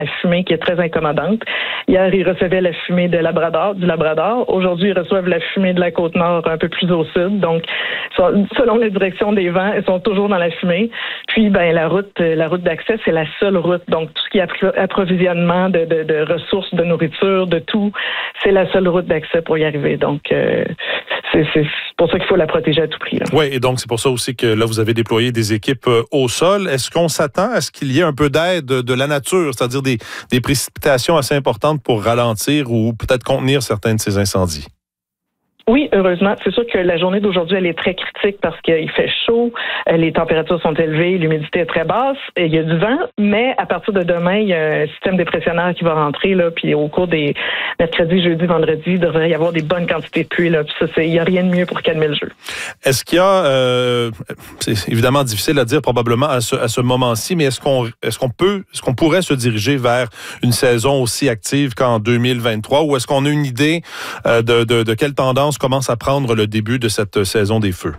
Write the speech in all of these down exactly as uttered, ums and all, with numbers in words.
la fumée qui est très incommodante. Hier, ils recevaient la fumée de Labrador, du Labrador. Aujourd'hui, ils reçoivent la fumée de la Côte-Nord un peu plus au sud. Donc, selon les directions des vents, ils sont toujours dans la fumée. Puis, ben la route la route d'accès, c'est la seule route. Donc, tout ce qui est approvisionnement de, de, de ressources, de nourriture, de tout, c'est la seule route d'accès pour y arriver. Donc, euh, c'est, c'est pour ça qu'il faut la protéger à tout prix. Là. Oui, et donc c'est pour ça aussi que là, vous avez déployé des équipes euh, au sol. Est-ce qu'on s'attend à ce qu'il y ait un peu d'aide de, de la nature, c'est-à-dire des, des précipitations assez importantes pour ralentir ou peut-être contenir certains de ces incendies? Oui, heureusement. C'est sûr que la journée d'aujourd'hui, elle est très critique parce qu'il fait chaud, les températures sont élevées, l'humidité est très basse, et il y a du vent, mais à partir de demain, il y a un système dépressionnaire qui va rentrer, là, puis au cours des mercredi, jeudi, vendredi, il devrait y avoir des bonnes quantités de pluie, là, puis ça, c'est, il n'y a rien de mieux pour calmer le jeu. Est-ce qu'il y a, euh, c'est évidemment difficile à dire probablement à ce, à ce moment-ci, mais est-ce qu'on, est-ce qu'on peut, est-ce qu'on pourrait se diriger vers une saison aussi active qu'en deux mille vingt-trois, ou est-ce qu'on a une idée euh, de, de, de quelle tendance commence à prendre le début de cette saison des feux?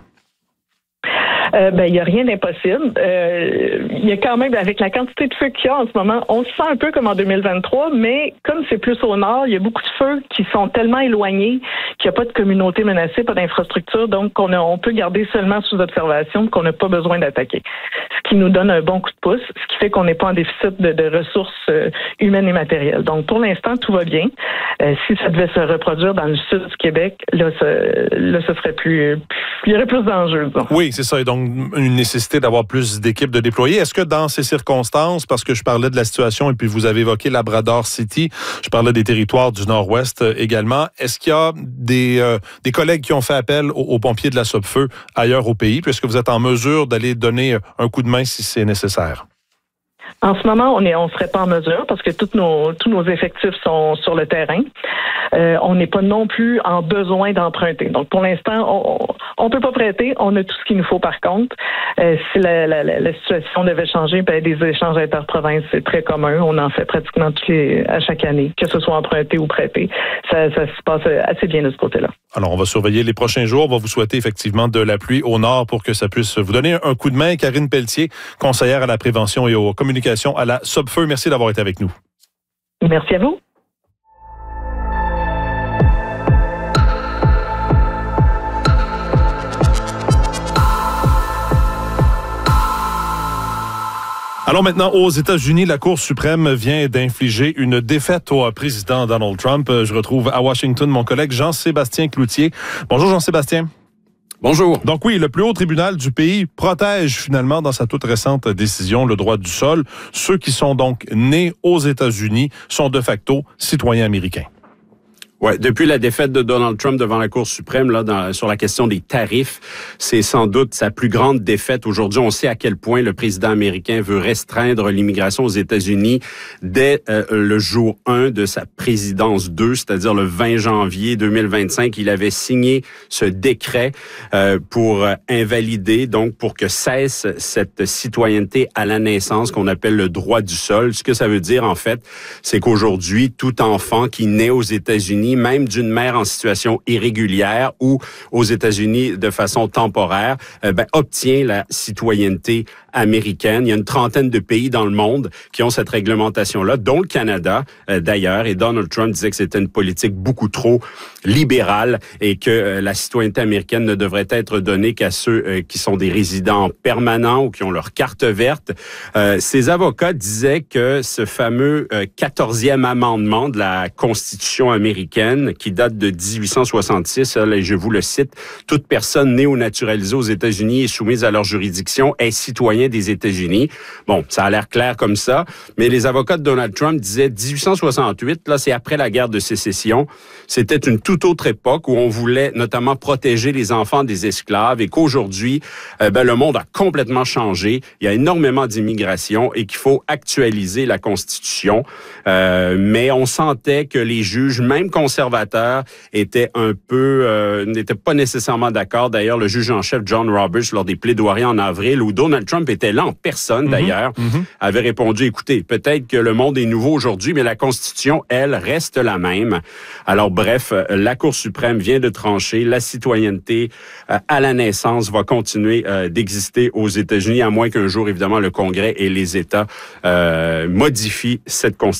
Euh, ben, il n'y a rien d'impossible. Euh, il y a quand même, avec la quantité de feux qu'il y a en ce moment, on se sent un peu comme en deux mille vingt-trois, mais comme c'est plus au nord, il y a beaucoup de feux qui sont tellement éloignés qu'il n'y a pas de communauté menacée, pas d'infrastructure, donc on, a, on peut garder seulement sous observation, qu'on n'a pas besoin d'attaquer. Ce qui nous donne un bon coup de pouce, ce qui fait qu'on n'est pas en déficit de, de ressources euh, humaines et matérielles. Donc, pour l'instant, tout va bien. Euh, si ça devait se reproduire dans le sud du Québec, là, ce, là, ce serait plus, plus il y aurait plus d'enjeux. Disons. Oui, c'est ça. Et donc, une nécessité d'avoir plus d'équipes de déployer. Est-ce que dans ces circonstances, parce que je parlais de la situation et puis vous avez évoqué Labrador City, je parlais des territoires du Nord-Ouest également, est-ce qu'il y a des, euh, des collègues qui ont fait appel aux, aux pompiers de la Sopfeu ailleurs au pays, puisque vous êtes en mesure d'aller donner un coup de main si c'est nécessaire? En ce moment, on est, on serait pas en mesure parce que tous nos, tous nos effectifs sont sur le terrain. Euh, on n'est pas non plus en besoin d'emprunter. Donc, pour l'instant, on ne peut pas prêter. On a tout ce qu'il nous faut, par contre. Euh, si la, la, la situation devait changer, ben, des échanges interprovinces, c'est très commun. On en fait pratiquement tous les, à chaque année, que ce soit emprunté ou prêté. Ça, ça se passe assez bien de ce côté-là. Alors, on va surveiller les prochains jours. On va vous souhaiter effectivement de la pluie au nord pour que ça puisse vous donner un coup de main. Karine Pelletier, conseillère à la prévention et aux communications à la Sopfeu. Merci d'avoir été avec nous. Merci à vous. Alors maintenant, aux États-Unis, la Cour suprême vient d'infliger une défaite au président Donald Trump. Je retrouve à Washington mon collègue Jean-Sébastien Cloutier. Bonjour Jean-Sébastien. Bonjour. Donc oui, le plus haut tribunal du pays protège finalement dans sa toute récente décision le droit du sol. Ceux qui sont donc nés aux États-Unis sont de facto citoyens américains. Ouais, depuis la défaite de Donald Trump devant la Cour suprême là, dans, sur la question des tarifs, c'est sans doute sa plus grande défaite. Aujourd'hui, on sait à quel point le président américain veut restreindre l'immigration aux États-Unis dès euh, le jour un de sa présidence deux, c'est-à-dire le vingt janvier deux mille vingt-cinq. Il avait signé ce décret euh, pour euh, invalider, donc pour que cesse cette citoyenneté à la naissance qu'on appelle le droit du sol. Ce que ça veut dire, en fait, c'est qu'aujourd'hui, tout enfant qui naît aux États-Unis, même d'une mère en situation irrégulière ou aux États-Unis de façon temporaire, euh, ben, obtient la citoyenneté américaine. Il y a une trentaine de pays dans le monde qui ont cette réglementation-là, dont le Canada euh, d'ailleurs. Et Donald Trump disait que c'était une politique beaucoup trop libérale et que euh, la citoyenneté américaine ne devrait être donnée qu'à ceux euh, qui sont des résidents permanents ou qui ont leur carte verte. Euh, ses avocats disaient que ce fameux euh, quatorzième amendement de la Constitution américaine qui date de dix-huit cent soixante-six, là, et je vous le cite, « Toute personne née ou naturalisée aux États-Unis et soumise à leur juridiction est citoyen des États-Unis ». Bon, ça a l'air clair comme ça, mais les avocats de Donald Trump disaient dix-huit cent soixante-huit, là, c'est après la guerre de sécession. C'était une toute autre époque où on voulait notamment protéger les enfants des esclaves et qu'aujourd'hui, euh, ben, le monde a complètement changé. Il y a énormément d'immigration et qu'il faut actualiser la Constitution. Euh, mais on sentait que les juges, même conservateurs, étaient un peu, euh, n'étaient pas nécessairement d'accord. D'ailleurs, le juge en chef John Roberts, lors des plaidoiries en avril, où Donald Trump était là en personne, mm-hmm. d'ailleurs, mm-hmm. avait répondu, écoutez, peut-être que le monde est nouveau aujourd'hui, mais la Constitution, elle, reste la même. Alors, bref, la Cour suprême vient de trancher. La citoyenneté euh, à la naissance va continuer euh, d'exister aux États-Unis, à moins qu'un jour, évidemment, le Congrès et les États euh, modifient cette Constitution.